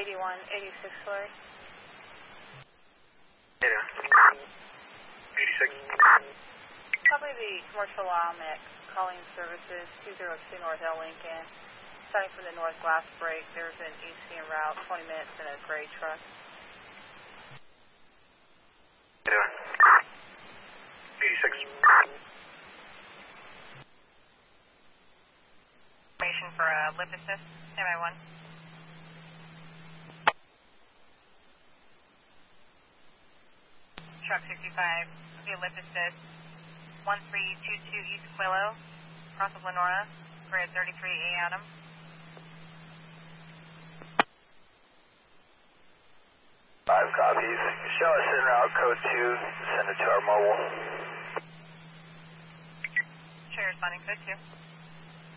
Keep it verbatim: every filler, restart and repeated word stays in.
eighty-one eighty-six Flurry. eighty-six. Probably the commercial Almec calling services two oh two North L Lincoln. Starting from the north glass break, there's an E C en route, twenty minutes in a gray truck. eighty-six. Information for uh, lip assist, M I one. Truck sixty-five, via lip assist, one three two two East Quillo, cross of Lenora, grid thirty-three A Adam. Five copies. Show us en route code two, send it to our mobile. Sure, responding code two.